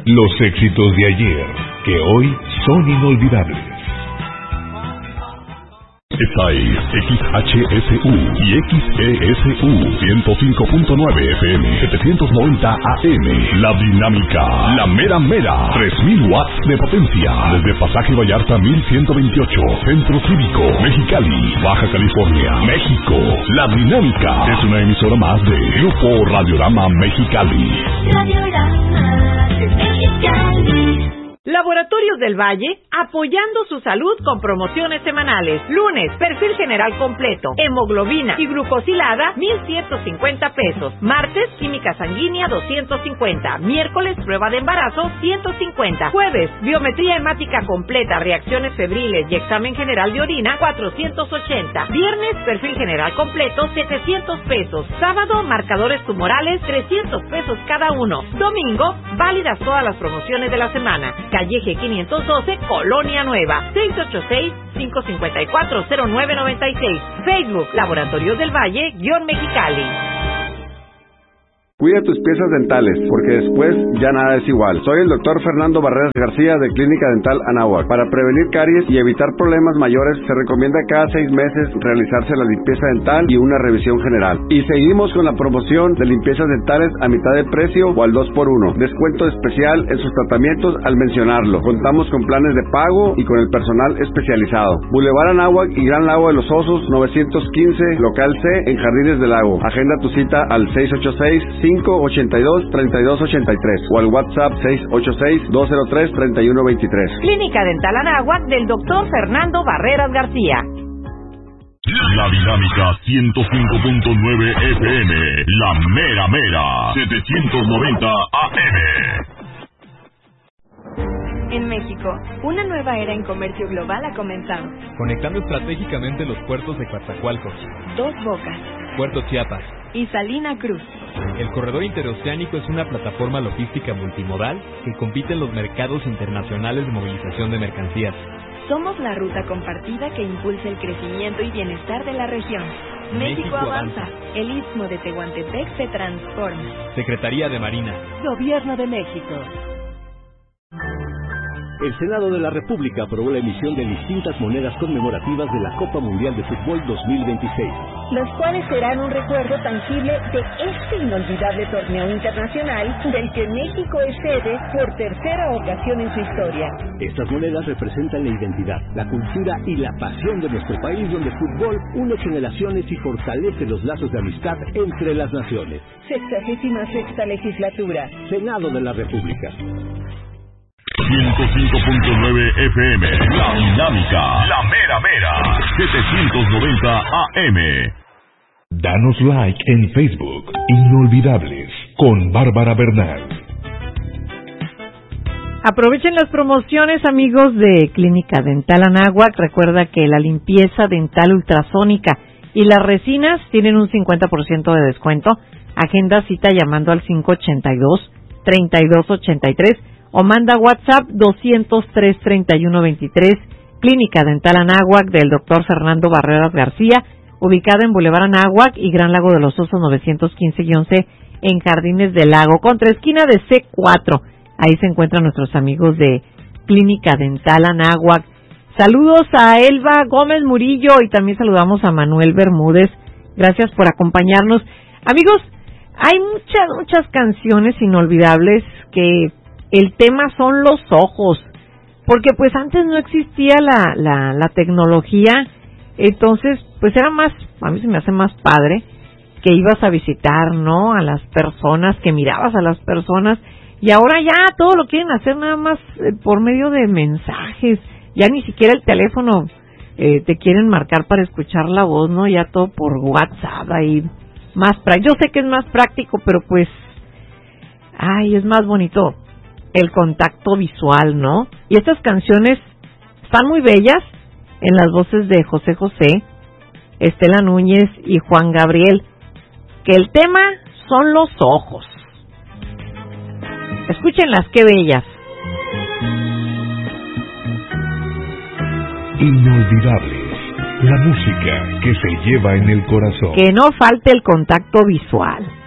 Los éxitos de ayer, que hoy son inolvidables. Esta es XHSU y XESU 105.9 FM 790 AM. La Dinámica, la mera mera, 3000 watts de potencia. Desde Pasaje Vallarta 1128, Centro Cívico, Mexicali, Baja California, México. La Dinámica es una emisora más de Grupo Radiorama Mexicali. Radiorama Mexicali. Laboratorios del Valle, apoyando su salud con promociones semanales. Lunes, perfil general completo, hemoglobina y glucosilada, 1,150 pesos. Martes, química sanguínea, 250. Miércoles, prueba de embarazo, 150. Jueves, biometría hemática completa, reacciones febriles y examen general de orina, 480. Viernes, perfil general completo, 700 pesos. Sábado, marcadores tumorales, 300 pesos cada uno. Domingo, válidas todas las promociones de la semana. Calle G 512, Colonia Nueva, 686-554-0996. Facebook, Laboratorios del Valle, _Mexicali. Cuida tus piezas dentales, porque después ya nada es igual. Soy el doctor Fernando Barreras García de Clínica Dental Anáhuac. Para prevenir caries y evitar problemas mayores, se recomienda cada 6 meses realizarse la limpieza dental y una revisión general. Y seguimos con la promoción de limpiezas dentales a mitad de precio o al 2x1. Descuento especial en sus tratamientos al mencionarlo. Contamos con planes de pago y con el personal especializado. Boulevard Anáhuac y Gran Lago de los Osos, 915, local C, en Jardines del Lago. Agenda tu cita al 686-582-3283 o al WhatsApp 686-203-3123. Clínica Dental Anáhuac del doctor Fernando Barreras García. La Dinámica 105.9 FM, la mera mera, 790 AM. En México, una nueva era en comercio global ha comenzado. Conectando estratégicamente los puertos de Coatzacoalcos, Dos Bocas, Puerto Chiapas y Salina Cruz. El corredor interoceánico es una plataforma logística multimodal que compite en los mercados internacionales de movilización de mercancías. Somos la ruta compartida que impulsa el crecimiento y bienestar de la región. México avanza. El Istmo de Tehuantepec se transforma. Secretaría de Marina. Gobierno de México. El Senado de la República aprobó la emisión de distintas monedas conmemorativas de la Copa Mundial de Fútbol 2026. Los cuales serán un recuerdo tangible de este inolvidable torneo internacional del que México es sede por tercera ocasión en su historia. Estas monedas representan la identidad, la cultura y la pasión de nuestro país, donde el fútbol une generaciones y fortalece los lazos de amistad entre las naciones. 66ª legislatura. Senado de la República. 105.9 FM, La Dinámica, la mera mera, 790 AM. Danos like en Facebook, Inolvidables, con Bárbara Bernal. Aprovechen las promociones, amigos de Clínica Dental Anáhuac. Recuerda que la limpieza dental ultrasónica y las resinas tienen un 50% de descuento. Agenda cita llamando al 582-3283 o manda WhatsApp 203-3123. Clínica Dental Anáhuac del doctor Fernando Barreras García, ubicada en Boulevard Anáhuac y Gran Lago de los Osos 915-11 en Jardines del Lago, contra esquina de C4. Ahí se encuentran nuestros amigos de Clínica Dental Anáhuac. Saludos a Elba Gómez Murillo y también saludamos a Manuel Bermúdez. Gracias por acompañarnos. Amigos, hay muchas canciones inolvidables que el tema son los ojos, porque pues antes no existía la tecnología, entonces pues era más, a mí se me hace más padre que ibas a visitar, ¿no?, a las personas, que mirabas a las personas, y ahora ya todo lo quieren hacer nada más por medio de mensajes, ya ni siquiera el teléfono te quieren marcar para escuchar la voz, ¿no?, ya todo por WhatsApp, ahí más práctico. Yo sé que es más práctico, pero pues, es más bonito el contacto visual, ¿no? Y estas canciones están muy bellas en las voces de José José, Estela Núñez y Juan Gabriel, que el tema son los ojos. Escúchenlas, qué bellas. Inolvidables, la música que se lleva en el corazón. Que no falte el contacto visual.